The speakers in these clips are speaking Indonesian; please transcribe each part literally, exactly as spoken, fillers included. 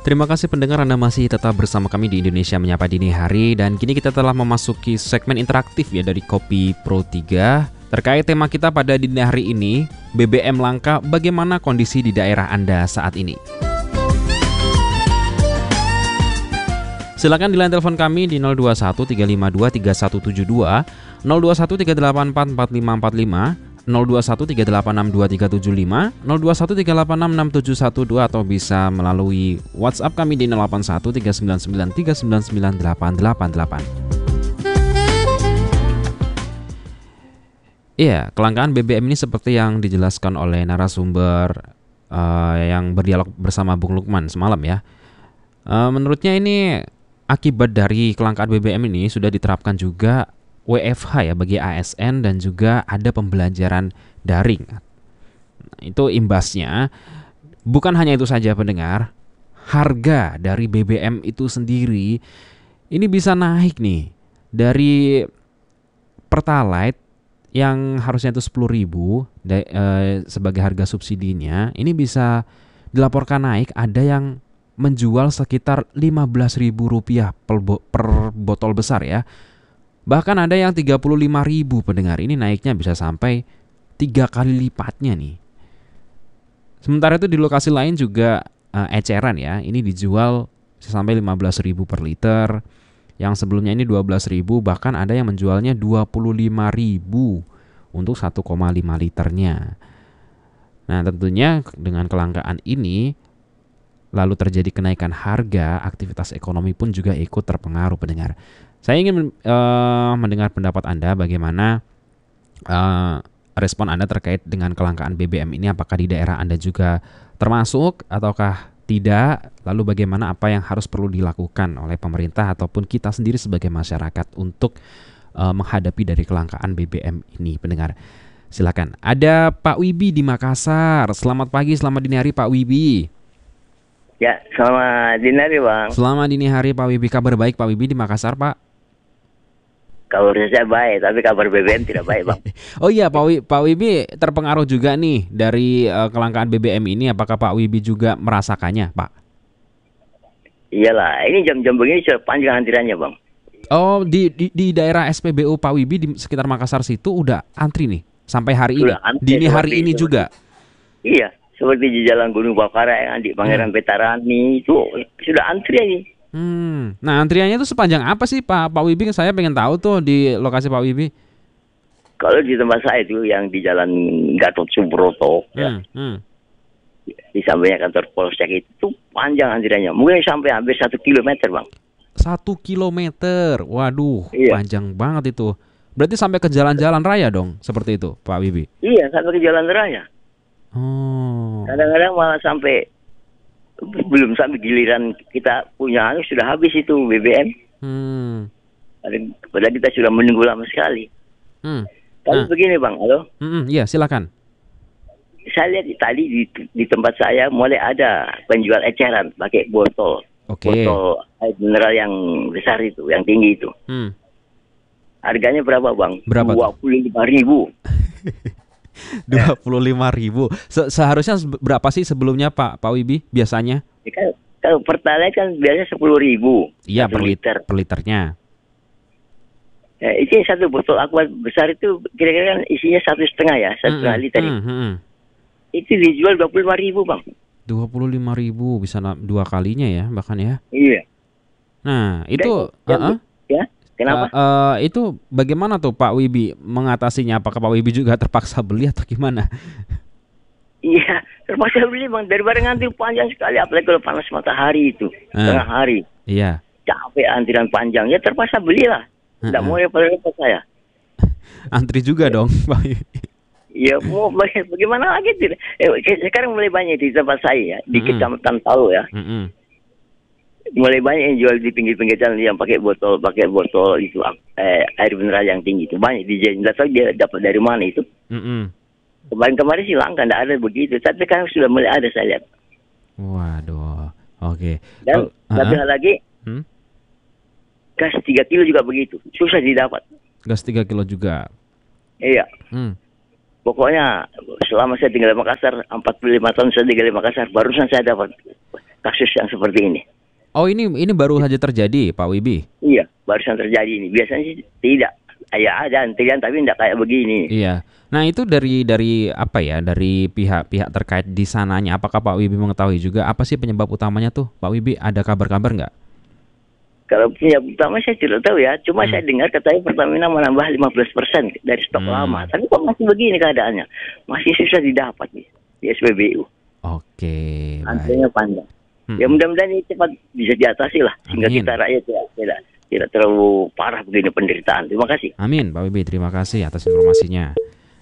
Terima kasih pendengar, Anda masih tetap bersama kami di Indonesia Menyapa Dini Hari. Dan kini kita telah memasuki segmen interaktif ya dari Kopi Pro tiga. Terkait tema kita pada dini hari ini, B B M langka, bagaimana kondisi di daerah Anda saat ini? Silakan di line telepon kami di nol dua satu tiga lima dua tiga satu tujuh dua, nol dua satu tiga delapan empat empat lima empat lima, nol dua satu tiga delapan enam dua tiga tujuh lima, nol dua satu tiga delapan enam enam tujuh satu dua, atau bisa melalui WhatsApp kami di nol delapan satu tiga sembilan sembilan tiga sembilan sembilan delapan delapan delapan. Iya, kelangkaan B B M ini seperti yang dijelaskan oleh narasumber uh, yang berdialog bersama Bung Lukman semalam ya. Uh, menurutnya ini akibat dari kelangkaan B B M ini sudah diterapkan juga W F H ya bagi A S N, dan juga ada pembelajaran daring. Itu imbasnya. Bukan hanya itu saja pendengar, harga dari B B M itu sendiri ini bisa naik nih. Dari Pertalite yang harusnya itu sepuluh ribu eh, sebagai harga subsidinya, ini bisa dilaporkan naik, ada yang menjual sekitar lima belas ribu rupiah per, bo- per botol besar ya. Bahkan ada yang tiga puluh lima ribu pendengar. Ini naiknya bisa sampai tiga kali lipatnya nih. Sementara itu di lokasi lain juga uh, eceran ya. Ini dijual sampai lima belas ribu per liter. Yang sebelumnya ini dua belas ribu, bahkan ada yang menjualnya dua puluh lima ribu untuk satu koma lima liternya. Nah, tentunya dengan kelangkaan ini lalu terjadi kenaikan harga, aktivitas ekonomi pun juga ikut terpengaruh pendengar. Saya ingin uh, mendengar pendapat Anda bagaimana uh, respon Anda terkait dengan kelangkaan B B M ini. Apakah di daerah Anda juga termasuk ataukah tidak? Lalu bagaimana apa yang harus perlu dilakukan oleh pemerintah ataupun kita sendiri sebagai masyarakat untuk uh, menghadapi dari kelangkaan B B M ini pendengar. Silakan. Ada Pak Wibi di Makassar. Selamat pagi, selamat dini hari Pak Wibi. Ya, selamat dini hari Bang. Selamat dini hari Pak Wibi. Kabar baik Pak Wibi di Makassar Pak? Kabar saya baik, tapi kabar B B M tidak baik Bang. Oh iya Pak Wibi, Pak Wibi terpengaruh juga nih dari uh, kelangkaan B B M ini. Apakah Pak Wibi juga merasakannya Pak? Iyalah, ini jam-jam begini sudah panjang antriannya Bang. Oh, di, di, di daerah S P B U Pak Wibi di sekitar Makassar situ udah antri nih sampai hari Sudah ini. antri, Dini hari seperti, ini seperti, juga. Iya. Seperti di Jalan Gunung Bakara yang di Pangeran hmm. Petarani itu sudah antri aja. Hmm. Nah, antriannya itu sepanjang apa sih Pak Pak Wibi? Saya pengen tahu tuh di lokasi Pak Wibi. Kalau di tempat saya itu yang di Jalan Gatot Subroto, hmm. ya, hmm. di sampingnya kantor Polsek itu panjang antriannya. Mungkin sampai hampir satu kilometer Bang. Satu kilometer, waduh, iya. Panjang banget itu. Berarti sampai ke jalan-jalan raya dong, seperti itu Pak Wibi? Iya, sampai ke jalan raya. Oh. Kadang-kadang malah sampai belum sampai giliran kita punya anu sudah habis itu B B M. Hmm. Padahal kita sudah menunggu lama sekali. Hmm. Tapi nah. Begini Bang, halo. Hmm, iya silakan. Saya lihat tadi di, di tempat saya mulai ada penjual eceran pakai botol, okay. botol air mineral yang besar itu, yang tinggi itu. Hmm. Harganya berapa Bang? Berapa? Dua puluh lima ribu. Dua puluh lima ribu. Se- seharusnya berapa sih sebelumnya Pak Pak Wibi biasanya? Ya kan, kalau Pertalite kan biasanya sepuluh ribu. Iya per liter. Per liternya. Ya, ini satu botol aqua besar itu kira-kira kan isinya satu setengah ya, satu setengah mm-hmm. liter. Mm-hmm. Itu dijual dua puluh lima ribu Bang. Dua puluh lima ribu bisa dua kalinya ya bahkan ya? Iya. Nah itu. Dan, uh-uh. Ya. Kenapa? Uh, uh, itu bagaimana tuh Pak Wibi mengatasinya? Apakah Pak Wibi juga terpaksa beli atau gimana? Iya, terpaksa beli Bang. Daripada ngantri panjang sekali, apalagi kalau panas matahari itu, uh, tengah hari. Iya. Capek antrian panjang, ya terpaksa belilah. Tidak uh-uh. mau repot-repot saya. Antri juga ya. Dong Pak Wibi. Ya mau bagaimana lagi? Eh, sekarang mulai banyak di tempat saya ya, di uh-uh. Kecamatan Palu ya. Uh-uh. Mulai banyak yang jual di pinggir-pinggir jalan yang pakai botol, pakai botol itu eh, air mineral yang tinggi itu banyak di Nggak tahu dia dapat dari mana itu. Mm-hmm. Kemarin-kemarin sih langka, nggak ada begitu. Tapi kan sudah mulai ada saya lihat. Waduh, oke. Okay. Dan oh, satu uh-huh. hal lagi, hmm? gas tiga kilo juga begitu, susah didapat. Gas tiga kilo juga. Iya. Hmm. Pokoknya selama saya tinggal di Makassar, empat puluh lima tahun saya tinggal di Makassar, barusan saya dapat kasus yang seperti ini. Oh, ini ini baru saja terjadi, Pak Wibi? Iya, barusan terjadi ini. Biasanya sih tidak. Ya ada antrian tapi tidak kayak begini. Iya. Nah, itu dari dari apa ya? Dari pihak-pihak terkait di sananya. Apakah Pak Wibi mengetahui juga apa sih penyebab utamanya tuh? Pak Wibi, ada kabar-kabar nggak? Kalau penyebab utama saya tidak tahu ya. Cuma Hmm. saya dengar katanya Pertamina menambah lima belas persen dari stok Hmm. lama. Tapi kok masih begini keadaannya? Masih susah didapat nih di S P B U. Oke, Antrinya baik. panjang. Hmm. Ya mudah-mudahan ini cepat bisa diatasi lah. Sehingga Amin. kita rakyat tidak, tidak, tidak terlalu parah begini penderitaan. Terima kasih. Amin, Pak Wibi. Terima kasih atas informasinya.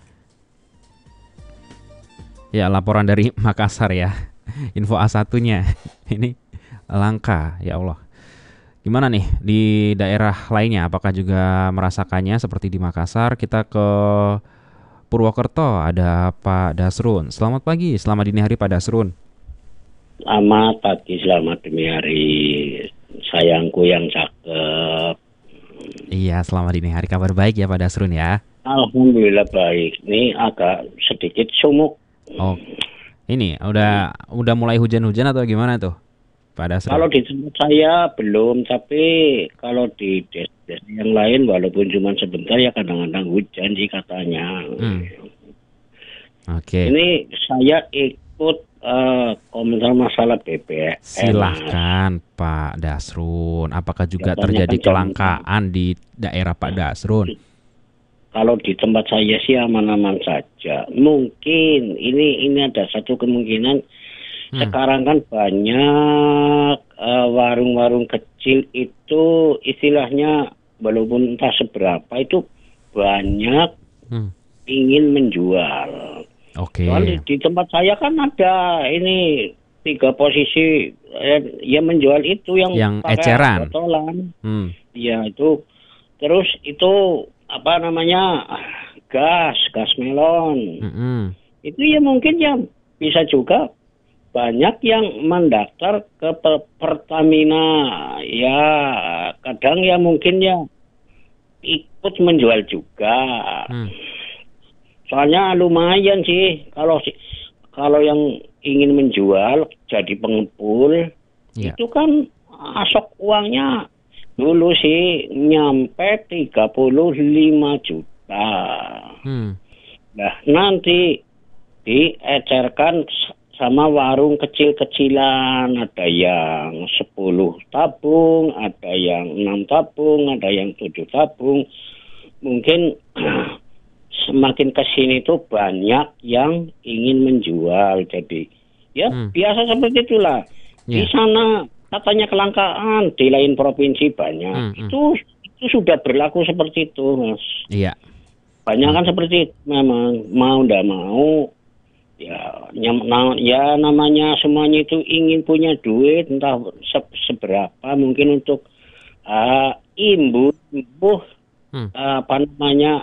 Ya, laporan dari Makassar ya. Info A satunya. Ini langka, ya Allah. Gimana nih di daerah lainnya? Apakah juga merasakannya seperti di Makassar? Kita ke Purwokerto, ada Pak Dasrun. Selamat pagi, selamat dini hari Pak Dasrun. Selamat pagi, selamat dini hari, sayangku yang cakep. Iya, selamat dini hari. Kabar baik ya Pak Dasrun ya? Alhamdulillah baik. Ini agak sedikit sumuk. Oh, ini udah udah mulai hujan-hujan atau gimana tuh Pak Dasrun? Kalau di tempat saya belum, tapi kalau di des-des yang lain walaupun cuma sebentar ya kadang-kadang hujan sih katanya. Hmm. Oke. Ini saya ikut uh, komentar masalah B B M. Silahkan Pak Dasrun. Apakah juga Katanya terjadi kan kelangkaan di daerah Pak Dasrun? Kalau di tempat saya sih aman-aman saja. Mungkin ini ini ada satu kemungkinan. Hmm. Sekarang kan banyak uh, warung-warung kecil itu istilahnya walaupun entah seberapa itu banyak Hmm. ingin menjual. Oke. Soalnya di tempat saya kan ada ini tiga posisi eh, yang menjual itu yang, Yang pakai eceran. botolan. Hmm. Ya itu terus itu apa namanya gas gas melon. Mm-mm. Itu ya mungkin ya bisa juga banyak yang mendaftar ke Per- Pertamina. Ya kadang ya mungkin ya ikut menjual juga. Hmm. Soalnya lumayan sih kalau si- kalau yang ingin menjual jadi pengepul Iya. itu kan asok uangnya dulu sih nyampe tiga puluh lima juta. Hmm. Nah, nanti diecerkan s- sama warung kecil-kecilan, ada yang sepuluh tabung, ada yang enam tabung, ada yang tujuh tabung. Mungkin semakin ke sini tuh banyak yang ingin menjual. Jadi ya Hmm. biasa seperti itulah. Di Ya. sana katanya kelangkaan, di lain provinsi banyak. Hmm, hmm. Itu itu sudah berlaku seperti itu, Mas. Iya. Banyak kan seperti itu memang mau ndak mau ya nyam, na- ya namanya semuanya itu ingin punya duit entah se- seberapa mungkin untuk uh, imbuh imbuh Hmm. uh, apa namanya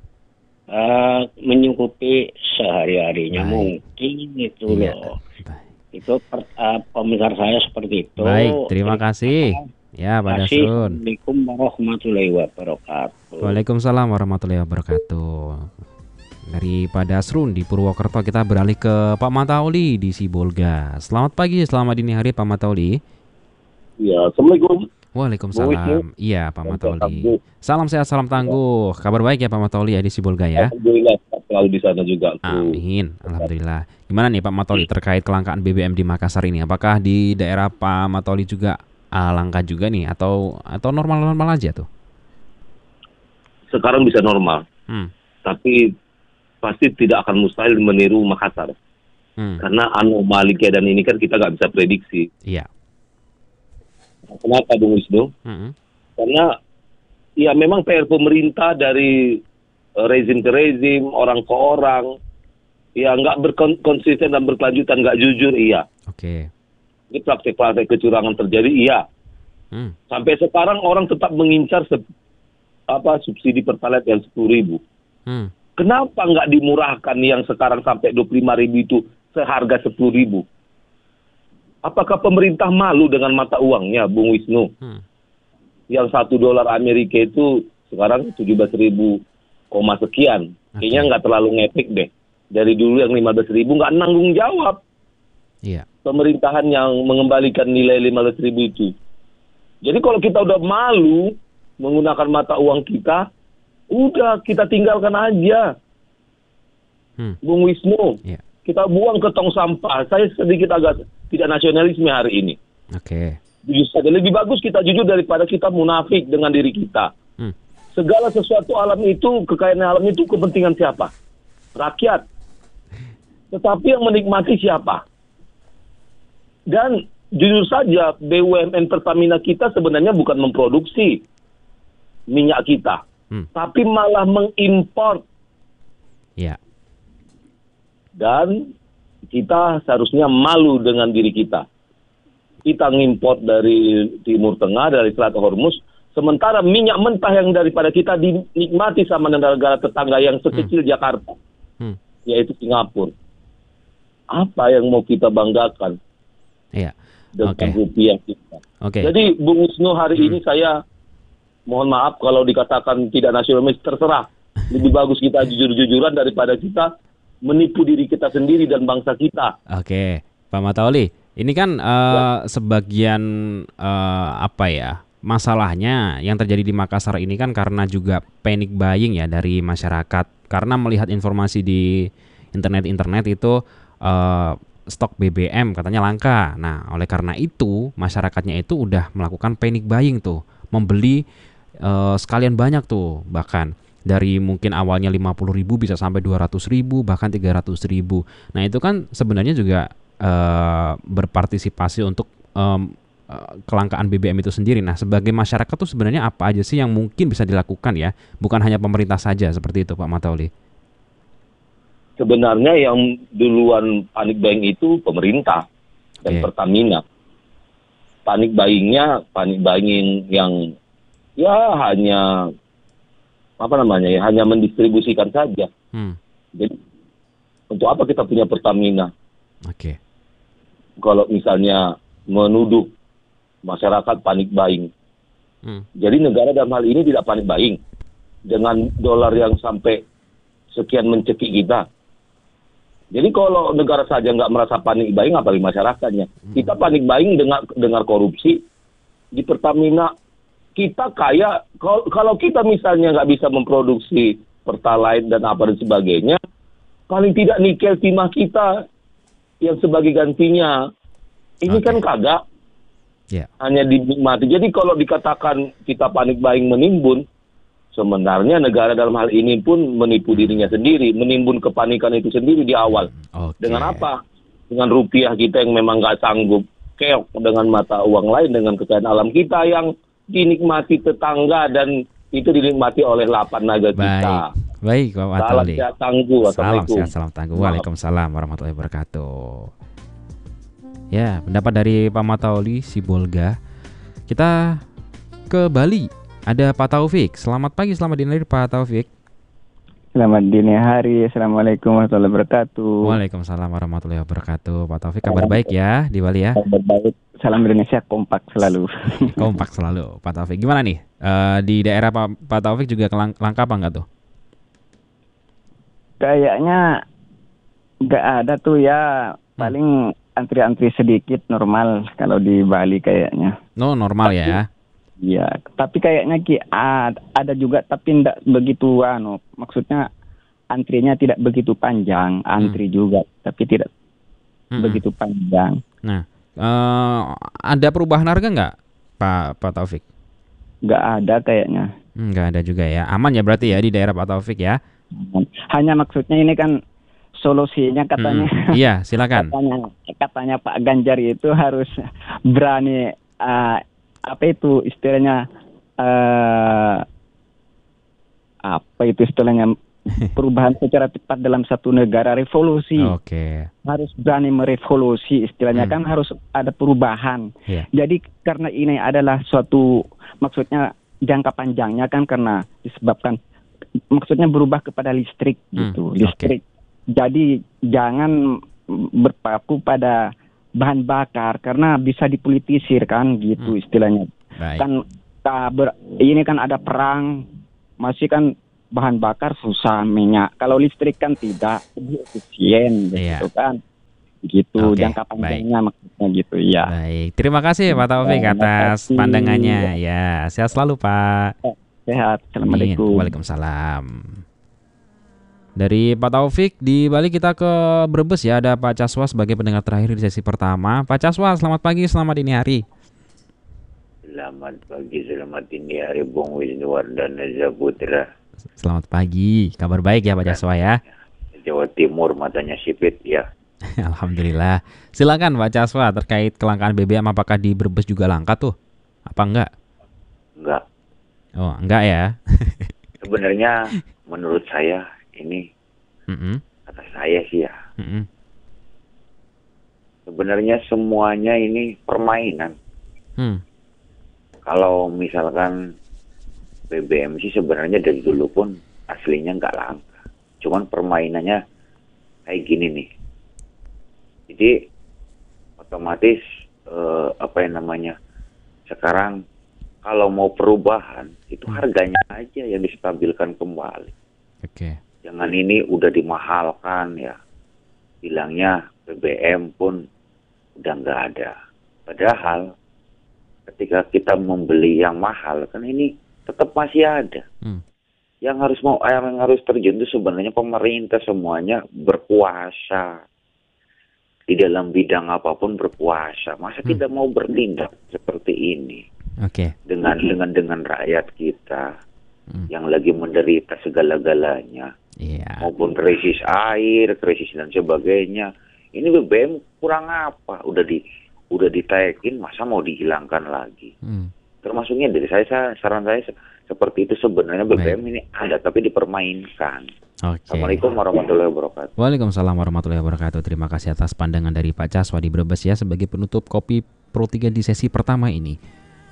uh, menyukupi sehari-harinya. Baik. Mungkin itu Iya. loh. Baik. Itu per, uh, komentar saya seperti itu. Baik, terima kasih. Ya, Pak Terima kasih. Dasrun. Assalamualaikum warahmatullahi wabarakatuh. Waalaikumsalam warahmatullahi wabarakatuh. Dari Pak Dasrun di Purwokerto kita beralih ke Pak Matauli di Sibolga. Selamat pagi, selamat dini hari Pak Matauli. Ya, Assalamualaikum. Waalaikumsalam. Iya Pak Salam Matauli. tangguh. Salam sehat, salam tangguh. Kabar baik ya Pak Matauli ya di Sibolga ya. Alhamdulillah sehat selalu di sana juga. Amin. Alhamdulillah. Gimana nih Pak Matauli terkait kelangkaan B B M di Makassar ini? Apakah di daerah Pak Matauli juga ah, langka juga nih atau atau normal-normal aja tuh? Sekarang bisa normal, Hmm. tapi pasti tidak akan mustahil meniru Makassar. Hmm. Karena anomali keadaan ini kan kita nggak bisa prediksi. Iya. Kenapa Bung Wisnu? Hmm. Karena ya memang P R pemerintah dari eh, rezim ke rezim, orang ke orang, ya nggak berkonsisten dan berkelanjutan, nggak jujur, iya. Oke. Ini praktek-praktek kecurangan terjadi, iya. Hmm. Sampai sekarang orang tetap mengincar se- apa subsidi pertalite yang sepuluh ribu. Hmm. Kenapa nggak dimurahkan yang sekarang sampai dua puluh lima ribu itu seharga sepuluh ribu? Apakah pemerintah malu dengan mata uangnya, Bung Wisnu? Hmm. Yang satu dolar Amerika itu sekarang tujuh belas ribu koma sekian. Kayaknya Oke. nggak terlalu ngepik deh. Dari dulu yang lima belas ribu nggak nanggung jawab. Iya. pemerintahan yang mengembalikan nilai lima belas ribu itu. Jadi kalau kita udah malu menggunakan mata uang kita, udah kita tinggalkan aja. Hmm. Bung Wisnu, yeah. kita buang ke tong sampah. Saya sedikit agak tidak nasionalisme hari ini. Oke. Okay. Jujur saja, lebih bagus kita jujur daripada kita munafik dengan diri kita. Hmm. Segala sesuatu alam itu, kekayaan alam itu kepentingan siapa? Rakyat. Tetapi yang menikmati siapa? Dan jujur saja, B U M N Pertamina kita sebenarnya bukan memproduksi minyak kita, hmm. tapi malah mengimpor. Ya. Dan kita seharusnya malu dengan diri kita. Kita ngimpor dari Timur Tengah, dari Selat Hormuz, sementara minyak mentah yang daripada kita dinikmati sama negara tetangga yang sekecil hmm. Jakarta, hmm. yaitu Singapura. Apa yang mau kita banggakan? Iya. Dengan okay. rupiah kita. Okay. Jadi Bung Wisnu hari hmm. ini saya mohon maaf kalau dikatakan tidak nasionalis, terserah. Lebih bagus kita jujur-jujuran daripada kita menipu diri kita sendiri dan bangsa kita. Oke, Pak Matauli, ini kan uh, ya. sebagian uh, apa ya masalahnya yang terjadi di Makassar ini kan karena juga panic buying ya dari masyarakat karena melihat informasi di internet-internet itu uh, stok B B M katanya langka. Nah, oleh karena itu masyarakatnya itu udah melakukan panic buying tuh, membeli uh, sekalian banyak tuh, bahkan dari mungkin awalnya lima puluh ribu bisa sampai dua ratus ribu bahkan tiga ratus ribu. Nah, itu kan sebenarnya juga uh, berpartisipasi untuk um, uh, kelangkaan B B M itu sendiri. Nah, sebagai masyarakat tuh sebenarnya apa aja sih yang mungkin bisa dilakukan ya? Bukan hanya pemerintah saja seperti itu, Pak Matauli. Sebenarnya yang duluan panik buying itu pemerintah dan okay. Pertamina. Panik buyingnya, panik buying yang ya hanya apa namanya ya, hanya mendistribusikan saja. Hmm. Jadi untuk apa kita punya Pertamina? Oke. Okay. Kalau misalnya menuduh masyarakat panik buying. Hmm. Jadi negara dalam hal ini tidak panik buying dengan dolar yang sampai sekian mencekik kita. Jadi kalau negara saja nggak merasa panik buying, apalagi masyarakatnya. Hmm. Kita panik buying dengan dengar korupsi di Pertamina. Kita kaya, kalau, kalau kita misalnya nggak bisa memproduksi Pertalite dan apa dan sebagainya, paling tidak nikel timah kita yang sebagai gantinya. Ini okay. kan kagak. Yeah. Hanya dinikmati. Jadi kalau dikatakan kita panik buying menimbun, sebenarnya negara dalam hal ini pun menipu dirinya sendiri, menimbun kepanikan itu sendiri di awal. Okay. Dengan apa? Dengan rupiah kita yang memang nggak sanggup keok dengan mata uang lain, dengan kekayaan alam kita yang dinikmati tetangga dan itu dinikmati oleh lapan naga kita. Baik, Pak Matauli. Salam sehat tangguh. Salam sehat, salam tangguh. Waalaikumsalam warahmatullahi wabarakatuh. Ya, pendapat dari Pak Matauli Sibolga. Kita ke Bali. Ada Pak Taufik. Selamat pagi, selamat dini hari Pak Taufik. Selamat dini hari. Assalamualaikum warahmatullahi wabarakatuh. Waalaikumsalam warahmatullahi wabarakatuh. Pak Taufik, kabar baik ya di Bali ya? Kabar baik. Salam Indonesia, kompak selalu. Kompak selalu, Pak Taufik. Gimana nih uh, di daerah Pak, Pak Taufik juga kelang- langka apa enggak tuh? Kayaknya nggak ada tuh ya. Paling hmm. antri-antri sedikit normal kalau di Bali kayaknya. No, normal tapi, ya? Iya, tapi kayaknya ki ada, ada juga tapi tidak begitu anu. Maksudnya antrinya tidak begitu panjang, antri hmm. juga tapi tidak hmm. begitu panjang. Nah, Uh, ada perubahan harga nggak, Pak Pak Taufik? Nggak ada kayaknya. Nggak ada juga ya. Aman ya berarti ya di daerah Pak Taufik ya? Hanya maksudnya ini kan solusinya katanya. Hmm, iya, silakan. katanya, katanya Pak Ganjar itu harus berani uh, apa itu istilahnya uh, apa itu istilahnya perubahan secara cepat dalam satu negara, revolusi. Oke. Okay. Harus berani merevolusi istilahnya hmm. kan harus ada perubahan. Yeah. Jadi karena ini adalah suatu maksudnya jangka panjangnya kan karena disebabkan maksudnya berubah kepada listrik gitu, hmm. listrik. Okay. Jadi jangan berpaku pada bahan bakar karena bisa dipolitisir kan gitu hmm. istilahnya. Baik. Kan ta, ber, ini kan ada perang, masih kan bahan bakar susah minyak. Kalau listrik kan tidak, lebih efisien gitu yeah. kan. gitu, okay, jangka panjangnya baik. Maksudnya gitu ya. Baik, terima kasih Pak Taufik ya, atas pandangannya. Ya, sehat selalu Pak. Sehat. Assalamualaikum. Waalaikumsalam. Dari Pak Taufik di Bali kita ke Brebes ya, ada Pak Caswa sebagai pendengar terakhir di sesi pertama. Pak Caswa, selamat pagi, selamat dini hari. Selamat pagi, selamat dini hari, Bung Wisnuwardana Zaputra. Selamat pagi, kabar baik ya Pak Caswa ya. Jawa Timur matanya sipit ya. Alhamdulillah. Silakan Pak Caswa terkait kelangkaan B B M, apakah di Brebes juga langka tuh? Apa enggak? Enggak. Oh, enggak ya. Sebenarnya menurut saya ini, mm-hmm. kata saya sih ya. Mm-hmm. Sebenarnya semuanya ini permainan. Hmm. Kalau misalkan B B M sih sebenarnya dari dulu pun aslinya enggak langka. Cuman permainannya kayak gini nih. Jadi otomatis eh, apa yang namanya sekarang kalau mau perubahan itu harganya aja yang distabilkan kembali. Oke. Okay. Jangan ini udah dimahalkan ya. Bilangnya B B M pun udah nggak ada. Padahal ketika kita membeli yang mahal kan ini tetap masih ada. Hmm. Yang harus mau yang harus terjun itu sebenarnya pemerintah semuanya berkuasa. Di dalam bidang apapun berkuasa. Masa hmm. tidak mau bertindak seperti ini? Oke. Okay. Dengan dengan dengan rakyat kita hmm. yang lagi menderita segala-galanya. Yeah. Maupun krisis air, krisis dan sebagainya. Ini B B M kurang apa? Udah di udah ditaikin, masa mau dihilangkan lagi? Hmm. Termasuknya dari saya, saya saran saya seperti itu sebenarnya B B M Baik. Ini ada tapi dipermainkan. Okay. Assalamualaikum warahmatullahi wabarakatuh. Waalaikumsalam warahmatullahi wabarakatuh. Terima kasih atas pandangan dari Pak Caswa di Brebes ya sebagai penutup Kopi Pro tiga di sesi pertama ini.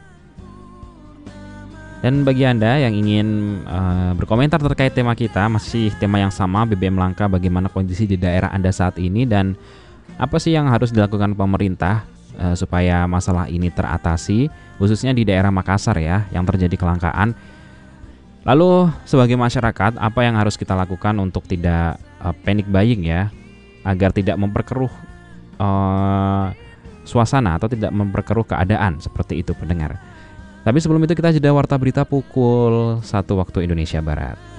Dan bagi Anda yang ingin uh, berkomentar terkait tema kita, masih tema yang sama, B B M langka, bagaimana kondisi di daerah Anda saat ini dan apa sih yang harus dilakukan pemerintah uh, supaya masalah ini teratasi, khususnya di daerah Makassar ya yang terjadi kelangkaan. Lalu sebagai masyarakat apa yang harus kita lakukan untuk tidak uh, panic buying ya, agar tidak memperkeruh uh, suasana atau tidak memperkeruh keadaan seperti itu pendengar. Tapi sebelum itu kita jeda warta berita pukul satu waktu Indonesia Barat.